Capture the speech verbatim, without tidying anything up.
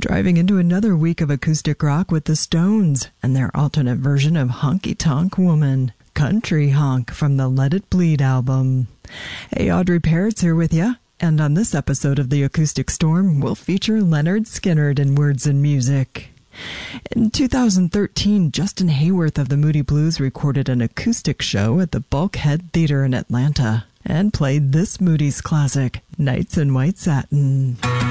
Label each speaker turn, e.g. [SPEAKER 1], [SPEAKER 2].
[SPEAKER 1] Driving into another week of acoustic rock with the Stones and their alternate version of Honky Tonk Woman, Country Honk from the Let It Bleed album. Hey, Audrey Parrott's here with you, and on this episode of The Acoustic Storm, we'll feature Lynyrd Skynyrd in Words and Music. In two thousand thirteen, Justin Haworth of the Moody Blues recorded an acoustic show at the Bulkhead Theater in Atlanta and played this Moody's classic, Nights in White Satin.